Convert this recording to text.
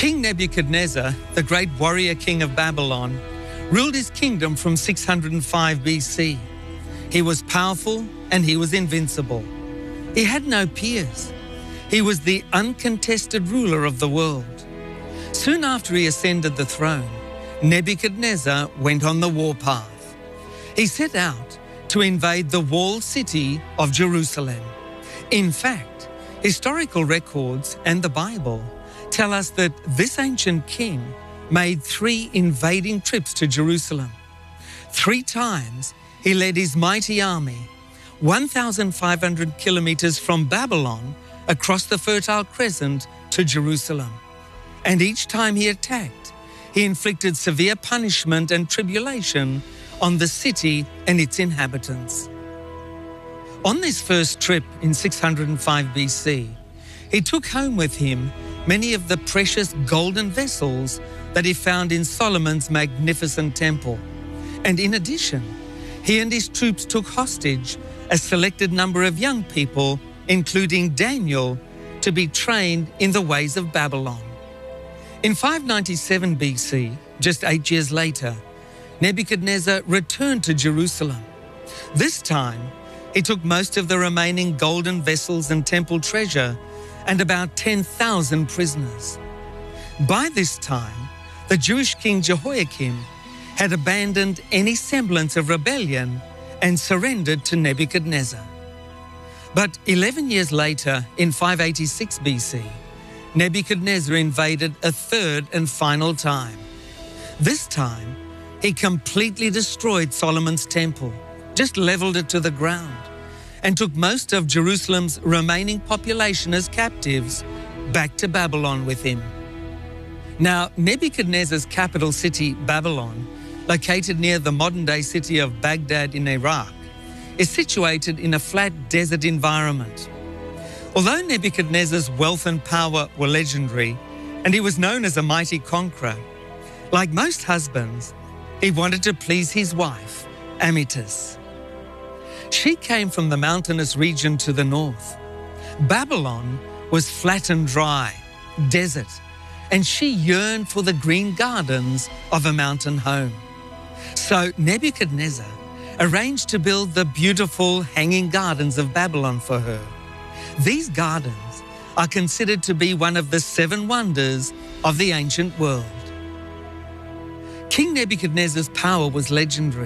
King Nebuchadnezzar, the great warrior king of Babylon, ruled his kingdom from 605 BC. He was powerful and he was invincible. He had no peers. He was the uncontested ruler of the world. Soon after he ascended the throne, Nebuchadnezzar went on the warpath. He set out to invade the walled city of Jerusalem. In fact, historical records and the Bible tell us that this ancient king made 3 invading trips to Jerusalem. 3 times he led his mighty army, 1,500 kilometers from Babylon across the Fertile Crescent to Jerusalem. And each time he attacked, he inflicted severe punishment and tribulation on the city and its inhabitants. On this first trip in 605 BC, he took home with him many of the precious golden vessels that he found in Solomon's magnificent temple. And in addition, he and his troops took hostage a selected number of young people, including Daniel, to be trained in the ways of Babylon. In 597 BC, just 8 years later, Nebuchadnezzar returned to Jerusalem. This time, he took most of the remaining golden vessels and temple treasure and about 10,000 prisoners. By this time, the Jewish king Jehoiakim had abandoned any semblance of rebellion and surrendered to Nebuchadnezzar. But 11 years later, in 586 BC, Nebuchadnezzar invaded a third and final time. This time, he completely destroyed Solomon's temple, just leveled it to the ground, and took most of Jerusalem's remaining population as captives back to Babylon with him. Now, Nebuchadnezzar's capital city, Babylon, located near the modern-day city of Baghdad in Iraq, is situated in a flat desert environment. Although Nebuchadnezzar's wealth and power were legendary, and he was known as a mighty conqueror, like most husbands, he wanted to please his wife, Amytas. She came from the mountainous region to the north. Babylon was flat and dry, desert, and she yearned for the green gardens of a mountain home. So Nebuchadnezzar arranged to build the beautiful hanging gardens of Babylon for her. These gardens are considered to be one of the 7 wonders of the ancient world. King Nebuchadnezzar's power was legendary.